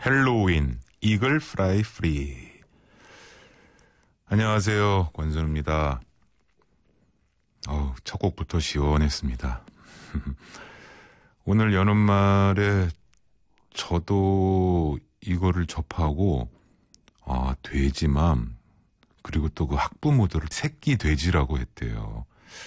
헬로윈 이글 프라이 프리. 안녕하세요, 권순우입니다. 첫 곡부터 시원했습니다. 오늘 여는 말에 저도 이거를 접하고 돼지맘, 그리고 또 그 학부모들을 새끼 돼지라고 했대요.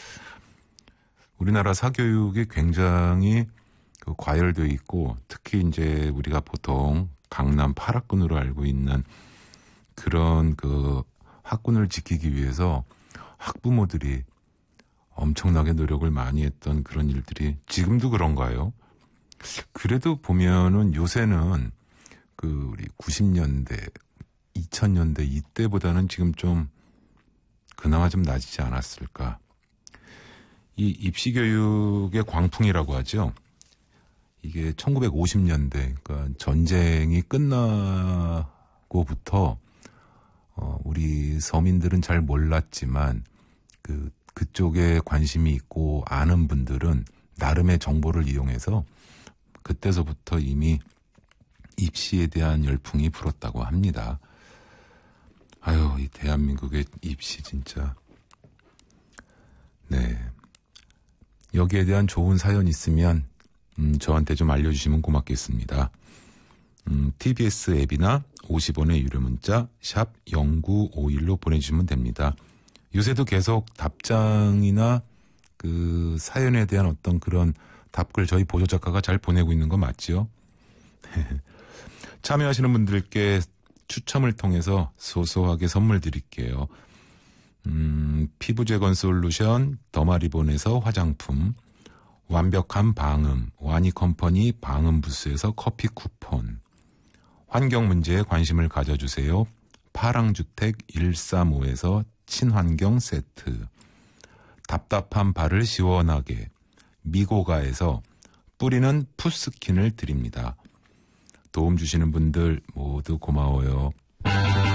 우리나라 사교육이 굉장히 과열되어 있고, 특히 이제 우리가 보통 강남 8학군으로 알고 있는 그런 그 학군을 지키기 위해서 학부모들이 엄청나게 노력을 많이 했던 그런 일들이 지금도 그런가요? 그래도 보면은 요새는 그 우리 90년대, 2000년대 이때보다는 지금 좀 그나마 좀 나아지지 않았을까. 이 입시교육의 광풍이라고 하죠. 이게 1950년대, 그러니까 전쟁이 끝나고부터 우리 서민들은 잘 몰랐지만 그쪽에 관심이 있고 아는 분들은 나름의 정보를 이용해서 그때서부터 이미 입시에 대한 열풍이 불었다고 합니다. 아유, 이 대한민국의 입시 진짜. 네. 여기에 대한 좋은 사연 있으면 저한테 좀 알려주시면 고맙겠습니다. TBS 앱이나 50원의 유료 문자 샵 0951로 보내주시면 됩니다. 요새도 계속 답장이나 그 사연에 대한 어떤 그런 답글 저희 보조작가가 잘 보내고 있는 거 맞죠? 참여하시는 분들께 추첨을 통해서 소소하게 선물 드릴게요. 피부재건 솔루션 더마리본에서 화장품, 완벽한 방음 와니컴퍼니 방음부스에서 커피 쿠폰, 환경문제에 관심을 가져주세요. 파랑주택 135에서 친환경 세트, 답답한 발을 시원하게 미고가에서 뿌리는 푸스킨을 드립니다. 도움 주시는 분들 모두 고마워요.